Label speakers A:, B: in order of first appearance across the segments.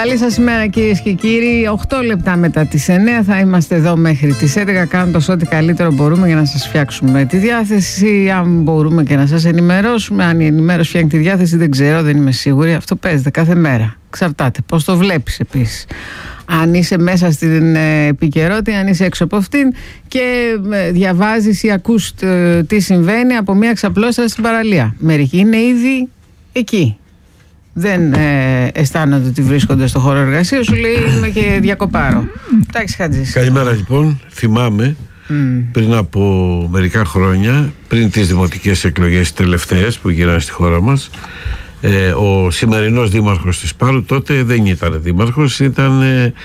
A: Καλή σας ημέρα κυρίες και κύριοι. 8 λεπτά μετά τις 9 θα είμαστε εδώ μέχρι τις 11, κάνοντας ό,τι καλύτερο μπορούμε για να σας φτιάξουμε τη διάθεση. Αν μπορούμε και να σας ενημερώσουμε. Αν η ενημέρωση φτιάχνει τη διάθεση δεν ξέρω, δεν είμαι σίγουρη. Αυτό παίζεται κάθε μέρα. Εξαρτάται πώς το βλέπεις επίσης. Αν είσαι μέσα στην επικαιρότητα, αν είσαι έξω από αυτήν και διαβάζεις ή ακούς τι συμβαίνει από μια ξαπλώστρα στην παραλία. Μερικοί είναι ήδη εκεί. Δεν αισθάνονται ότι βρίσκονται στο χώρο εργασίας, σου λέει είμαι και διακοπάρο. Τάξι Χατζής.
B: Καλημέρα λοιπόν. Θυμάμαι πριν από μερικά χρόνια, πριν τις δημοτικές εκλογές τελευταίες που γίνανε στη χώρα μας, ο σημερινός δήμαρχος της Πάρου τότε δεν ήταν δήμαρχος, ήταν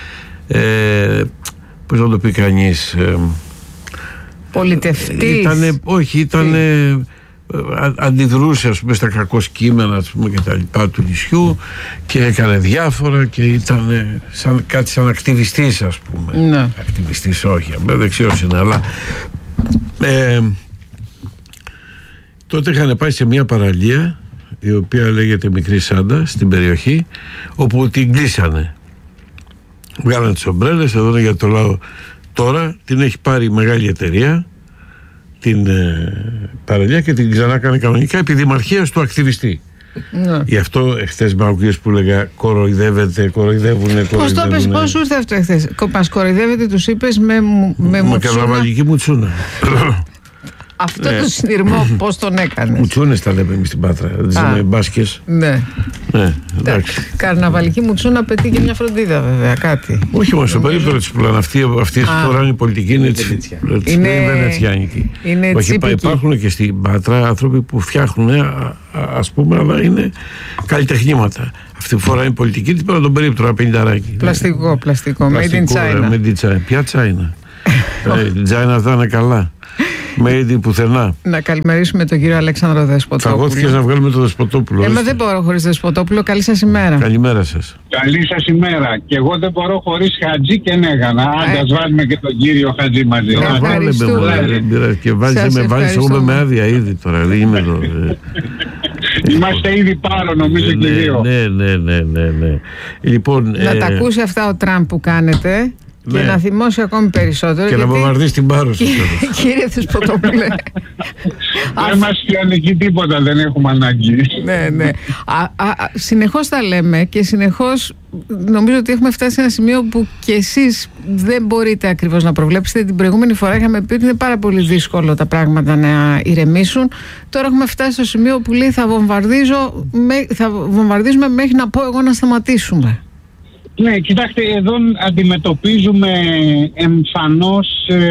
B: πώς να το πει κανείς,
A: πολιτευτής.
B: Ήταν αντιδρούσε ας πούμε στα κακοσκήμενα ας πούμε και τα λοιπά του νησιού και έκανε διάφορα και ήταν κάτι σαν ακτιβιστής ας πούμε.
A: Ναι.
B: Ακτιβιστής όχι, δεξιός είναι, αλλά τότε είχαν πάει σε μια παραλία η οποία λέγεται Μικρή Σάντα στην περιοχή, όπου την κλείσανε. Βγάλανε τις ομπρέλες, εδώ είναι για το λαό. Τώρα την έχει πάρει η μεγάλη εταιρεία την παραλία και την ξανά κάνει κανονικά επί δημαρχίας του ακτιβιστή. Ναι. Γι' αυτό εχθές με άκουγες που λέγα κοροϊδεύουνε.
A: Πώς το είπες, πώς σου ήρθε αυτό εχθές? Μας κοροϊδεύετε, τους είπες με μουτσούνα.
B: Καρναβαλική μουτσούνα.
A: Αυτό το συνειρμό πώς τον έκανες?
B: Μουτσούνες τα λέμε εμείς στην Πάτρα. Δεν μπάσκες.
A: Ναι.
B: Εντάξει.
A: Καρναβαλική μουτσούνα απαιτεί και μια φροντίδα βέβαια, κάτι.
B: Όχι όμως, στο περίπτωμα της που λένε αυτοί που φοράνε η πολιτική είναι βενετσιάνικη. Όχι, υπάρχουν και στην Πάτρα άνθρωποι που φτιάχνουν, ας πούμε, αλλά είναι καλλιτεχνήματα. Αυτή που φοράνε η πολιτική, τι πέρα τον περίπτωμα, 50
A: πλαστικό. Made in China.
B: Ποια China? Η China αυτά είναι καλά. Made in πουθενά. Να
A: καλημερίσουμε τον κύριο Αλέξανδρο Δεσποτόπουλο.
B: Φαγώθηκες να βγάλουμε τον Δεσποτόπουλο.
A: Δεν μπορώ χωρίς Δεσποτόπουλο. Καλή σας ημέρα.
B: Καλημέρα σας.
C: Καλή σας ημέρα. Και εγώ δεν μπορώ χωρίς Χατζή και Νέγανα. Άντε, βάλουμε και τον κύριο Χατζή μαζί.
B: Και βάζεις εγώ με άδεια ήδη τώρα.
C: Είμαστε ήδη πάνω, νομίζω και δύο.
B: Ναι. Λοιπόν,
A: να τα ακούσει αυτά ο Τραμπ που κάνετε. Και να θυμώσει ακόμη περισσότερο.
B: Και να βομβαρδίσει την Πάρο σου.
A: Κύριε Δεσποτόπουλε.
C: Δεν μας πιάνει εκεί τίποτα, δεν έχουμε ανάγκη.
A: Ναι. Συνεχώς τα λέμε και συνεχώς νομίζω ότι έχουμε φτάσει σε ένα σημείο που και εσείς δεν μπορείτε ακριβώς να προβλέψετε. Την προηγούμενη φορά είχαμε πει ότι είναι πάρα πολύ δύσκολο τα πράγματα να ηρεμήσουν. Τώρα έχουμε φτάσει στο σημείο που λέει θα βομβαρδίζουμε μέχρι να πω εγώ να σταματήσουμε.
C: Ναι, κοιτάξτε, εδώ αντιμετωπίζουμε εμφανώς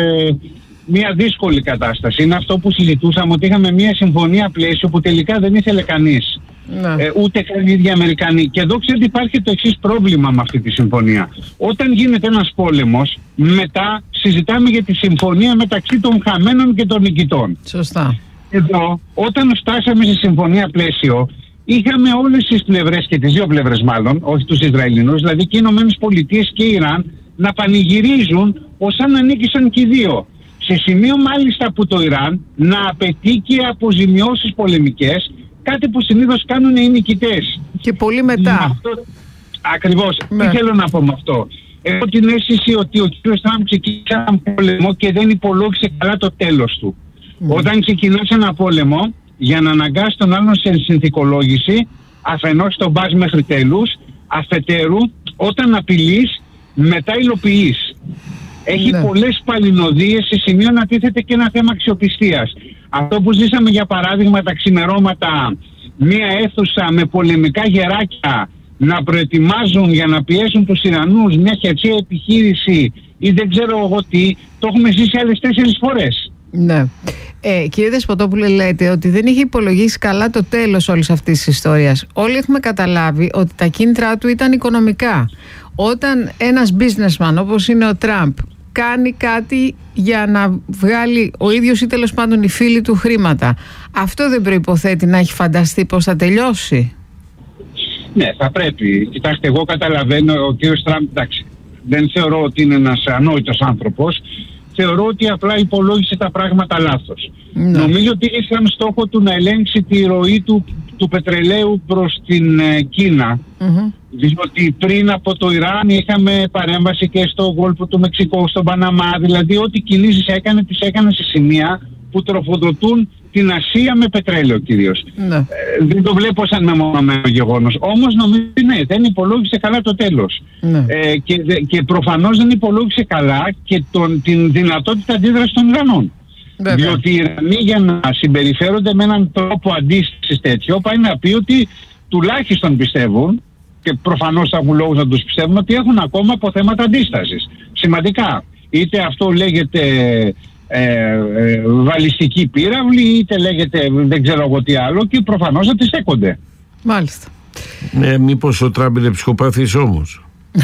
C: μια δύσκολη κατάσταση. Είναι αυτό που συζητούσαμε, ότι είχαμε μια συμφωνία πλαίσιο που τελικά δεν ήθελε κανείς. Ούτε καν οι ίδιοι Αμερικανοί. Και εδώ ξέρετε υπάρχει το εξής πρόβλημα με αυτή τη συμφωνία. Όταν γίνεται ένας πόλεμος, μετά συζητάμε για τη συμφωνία μεταξύ των χαμένων και των νικητών.
A: Σωστά.
C: Εδώ, όταν φτάσαμε στη συμφωνία πλαίσιο, είχαμε όλες τις πλευρές και τις δύο πλευρές μάλλον, όχι τους Ισραηλινούς, δηλαδή και οι Ηνωμένες Πολιτείες και η Ιράν, να πανηγυρίζουν ως αν ανήκησαν και οι δύο. Σε σημείο μάλιστα που το Ιράν να απαιτεί και αποζημιώσεις πολεμικές, κάτι που συνήθως κάνουν οι νικητές.
A: Και πολύ μετά.
C: Ακριβώς. Τι θέλω να πω με αυτό? Έχω την αίσθηση ότι ο κ. Τραμπ ξεκίνησε έναν πόλεμο και δεν υπολόγισε καλά το τέλος του. Όταν ξεκινάς ένα πόλεμο, για να αναγκάσει τον άλλον σε συνθηκολόγηση, αφενός τον πας μέχρι τέλους, αφετέρου όταν απειλείς μετά υλοποιείς. Έχει πολλές παλινοδίες σε σημείο να τίθεται και ένα θέμα αξιοπιστίας. Αυτό που ζήσαμε για παράδειγμα τα ξημερώματα, μία αίθουσα με πολεμικά γεράκια να προετοιμάζουν για να πιέσουν τους Ιρανούς, μια χερσαία επιχείρηση ή δεν ξέρω εγώ τι, το έχουμε ζήσει άλλες 4 φορές.
A: Ναι. Κύριε Δεσποτόπουλε, λέτε ότι δεν είχε υπολογίσει καλά το τέλος όλης αυτής της ιστορίας. Όλοι έχουμε καταλάβει ότι τα κίνητρά του ήταν οικονομικά. Όταν ένας businessman όπως είναι ο Τραμπ κάνει κάτι για να βγάλει ο ίδιος ή τέλος πάντων οι φίλοι του χρήματα, αυτό δεν προϋποθέτει να έχει φανταστεί πώς θα τελειώσει?
C: Ναι, θα πρέπει. Κοιτάξτε, εγώ καταλαβαίνω, ο κύριος Τραμπ, εντάξει, δεν θεωρώ ότι είναι ένας ανόητος άνθρωπος. Θεωρώ ότι απλά υπολόγισε τα πράγματα λάθος. Νομίζω ότι είχε σαν στόχο του να ελέγξει τη ροή του του πετρελαίου προς την Κίνα. Διότι πριν από το Ιράν είχαμε παρέμβαση και στο Γόλφο του Μεξικού, στον Παναμά, δηλαδή ό,τι κινήσεις έκανε, τις έκανε σε σημεία που τροφοδοτούν την Ασία με πετρέλαιο κυρίως. Δεν το βλέπω σαν μεμονωμένο γεγονός. Όμως νομίζω ότι ναι, δεν υπολόγισε καλά το τέλος. Και προφανώς δεν υπολόγισε καλά και την δυνατότητα αντίδρασης των Ιρανών. Διότι οι Ιρανοί για να συμπεριφέρονται με έναν τρόπο αντίστασης τέτοιο, πάει να πει ότι τουλάχιστον πιστεύουν, και προφανώς θα έχουν λόγους να τους πιστεύουν, ότι έχουν ακόμα αποθέματα αντίστασης. Σημαντικά. Είτε αυτό λέγεται βαλιστική πύραυλη, είτε λέγεται δεν ξέρω εγώ τι άλλο, και προφανώς θα τις στέκονται.
A: Μάλιστα.
B: Μήπως ο Τραμπ είναι ψυχοπαθής όμως?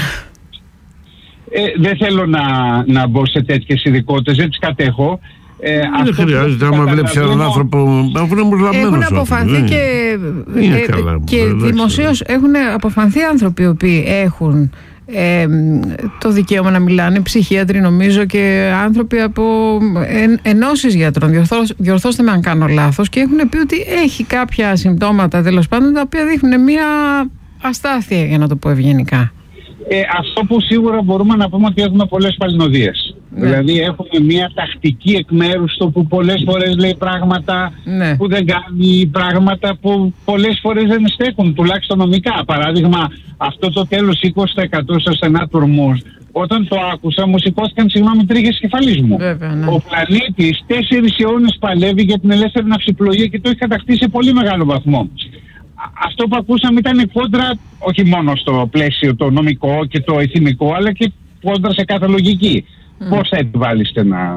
C: Δεν θέλω να μπω σε τέτοιες ειδικότητες, δεν τις κατέχω.
B: Δεν χρειάζεται, άμα βλέπεις έναν άνθρωπο, αφού είναι μουρλαμμένος.
A: Έχουν αποφανθεί και δημοσίως έχουν αποφανθεί άνθρωποι οι οποίοι έχουν το δικαίωμα να μιλάνε, ψυχίατροι νομίζω, και άνθρωποι από ενώσεις γιατρών, διορθώστε με αν κάνω λάθος, και έχουν πει ότι έχει κάποια συμπτώματα, τέλος πάντων, τα οποία δείχνουν μια αστάθεια, για να το πω ευγενικά.
C: Αυτό που σίγουρα μπορούμε να πούμε ότι έχουμε πολλές παλινοδίες. Δηλαδή έχουμε μια τακτική εκ μέρους του που πολλές φορές λέει πράγματα που δεν κάνει, πράγματα που πολλές φορές δεν στέκουν, τουλάχιστον νομικά. Παράδειγμα, αυτό το τέλος 20% στα στενά του Ορμούζ, όταν το άκουσα μου σηκώθηκαν τρίχες κεφαλής μου. Ο πλανήτης 4 αιώνες παλεύει για την ελεύθερη ναυσιπλοεία και το έχει κατακτήσει σε πολύ μεγάλο βαθμό. Αυτό που ακούσαμε ήταν κόντρα όχι μόνο στο πλαίσιο το νομικό και το εθνικό, αλλά και κόντρα σε κάθε λογική. Πώς θα επιβάλλεις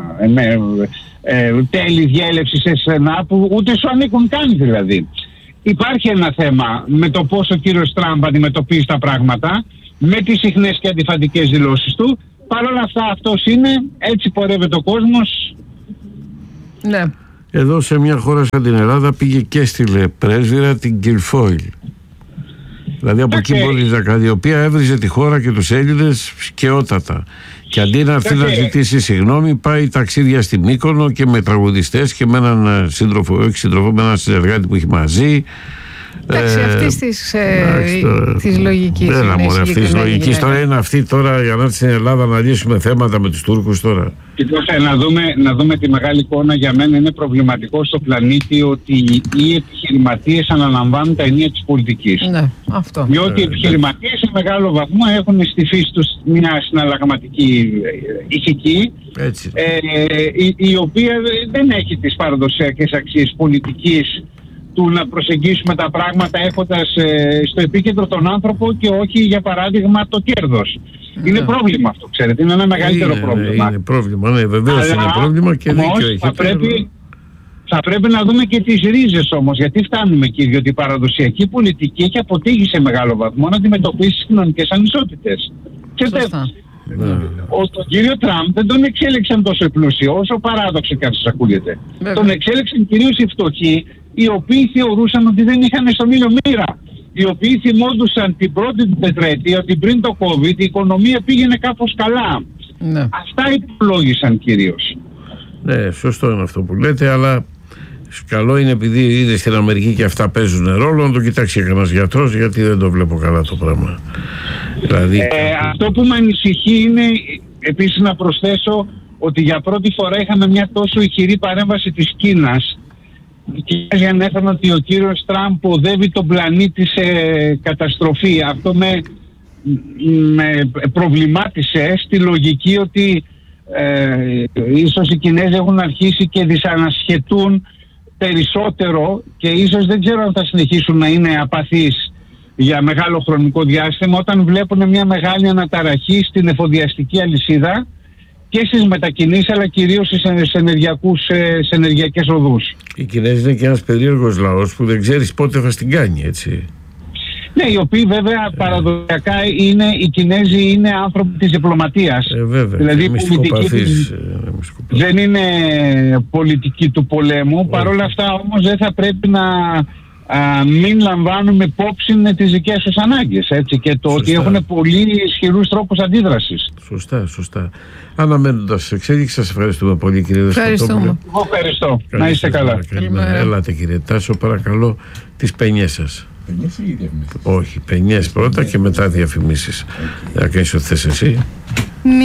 C: τέλη διέλευση σε στενά που ούτε σου ανήκουν καν δηλαδή. Υπάρχει ένα θέμα με το πώς ο κύριος Τραμπ αντιμετωπίζει τα πράγματα, με τις συχνές και αντιφατικές δηλώσεις του. Παρ' όλα αυτά αυτός είναι, έτσι πορεύεται ο κόσμος.
A: Ναι.
B: Εδώ σε μια χώρα σαν την Ελλάδα πήγε και έστειλε πρέσβυρα την Κιλφόιλ. Δηλαδή από εκεί Πολυζακάδη, η οποία έβριζε τη χώρα και τους Έλληνες σκαιότατα. Και αντί να έρθει να ζητήσει συγγνώμη, πάει ταξίδια στη Μύκονο και με τραγουδιστές και με έναν σύντροφο, με έναν συνεργάτη που έχει μαζί.
A: Εντάξει, αυτή τη λογική.
B: Έλα μωρέ, αυτή τη λογική. Τώρα είναι αυτή τώρα για να έρθει στην Ελλάδα να λύσουμε θέματα με τους Τούρκους τώρα.
C: Κοιτάξτε, να δούμε τη μεγάλη εικόνα. Για μένα είναι προβληματικό στο πλανήτη ότι οι επιχειρηματίες αναλαμβάνουν τα ενία της πολιτικής.
A: Ναι, αυτό.
C: Διότι οι επιχειρηματίες σε μεγάλο βαθμό έχουν στη φύση τους μια συναλλαγματική ηθική, η οποία δεν έχει τις παραδοσιακές αξίες πολιτικής του να προσεγγίσουμε τα πράγματα έχοντας στο επίκεντρο τον άνθρωπο και όχι, για παράδειγμα, το κέρδος. Είναι πρόβλημα αυτό, ξέρετε, είναι ένα μεγαλύτερο πρόβλημα.
B: Είναι πρόβλημα, ναι, βεβαίως είναι πρόβλημα και δίκιο έχει.
C: Θα πρέπει να δούμε και τις ρίζες όμως, γιατί φτάνουμε εκεί, διότι η παραδοσιακή πολιτική έχει αποτύχει σε μεγάλο βαθμό να αντιμετωπίσει τις κοινωνικές ανισότητες. Και τον κύριο Τραμπ δεν τον εξέλεξαν τόσο οι πλούσιοι, όσο παράδοξο και αν σας ακούγεται. Τον εξέλεξαν κυρίως οι φτωχοί, οι οποίοι θεωρούσαν ότι δεν είχαν στον ήλιο μοίρα. Οι οποίοι θυμόντουσαν την πρώτη τετραετία ότι πριν το COVID η οικονομία πήγαινε κάπως καλά. Αυτά υπολόγισαν κυρίως.
B: Ναι, σωστό είναι αυτό που λέτε, αλλά καλό είναι, επειδή είδε στην Αμερική και αυτά παίζουν ρόλο, να το κοιτάξει κανένας γιατρός, γιατί δεν το βλέπω καλά το πράγμα. Δηλαδή...
C: αυτό που με ανησυχεί είναι επίσης να προσθέσω ότι για πρώτη φορά είχαμε μια τόσο ηχηρή παρέμβαση της Κίνας. Οι Κινέζοι ανέφεραν ότι ο κύριος Τραμπ οδεύει τον πλανήτη σε καταστροφή. Αυτό με προβλημάτισε στη λογική ότι ίσως οι Κινέζοι έχουν αρχίσει και δυσανασχετούν περισσότερο και ίσως δεν ξέρω αν θα συνεχίσουν να είναι απαθείς για μεγάλο χρονικό διάστημα όταν βλέπουν μια μεγάλη αναταραχή στην εφοδιαστική αλυσίδα και στις μετακινήσεις, αλλά κυρίως σε ενεργειακές οδούς.
B: Οι Κινέζοι είναι και ένας περίεργος λαός που δεν ξέρεις πότε θα την κάνει, έτσι.
C: Ναι, οι οποίοι βέβαια παραδοσιακά οι Κινέζοι είναι άνθρωποι της διπλωματίας.
B: Βέβαια,
C: δηλαδή δεν είναι πολιτική του πολέμου. Παρ' όλα αυτά όμως δεν θα πρέπει να μην λαμβάνουμε υπόψη τις δικές τους ανάγκες, έτσι, και το ότι έχουν πολύ ισχυρούς τρόπους αντίδρασης.
B: Σωστά. Αναμένοντας εξέλιξη, σας ευχαριστούμε πολύ, κύριε Δεσποτόπουλε.
C: Εγώ ευχαριστώ. Να είστε καλά.
B: Έλατε, κύριε Τάσο, παρακαλώ τις πενιές σας.
D: Πενιές ή διαφημίσεις?
B: Όχι, πενιές πρώτα και μετά διαφημίσεις. Να κάνεις ό,τι θες εσύ.